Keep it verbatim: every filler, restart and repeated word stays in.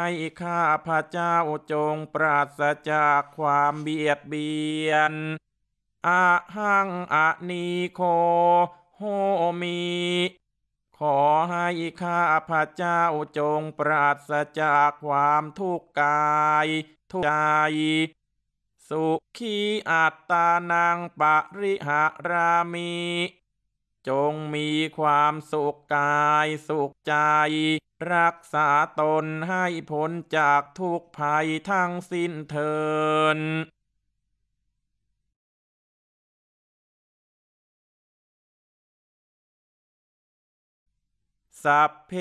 ข้าพระเจ้าจงปราศจากความเบียดเบียนอะหังอะนีโคโหมิขอให้ข้าพระเจ้าจงปราศจากความทุกข์กายทุกข์ใจสุขีอัตตานังปริหารามิจงมีความสุขกายสุขใจรักษาตนให้พ้นจากทุกภัยทั้งสิ้นเถิดสัพเพ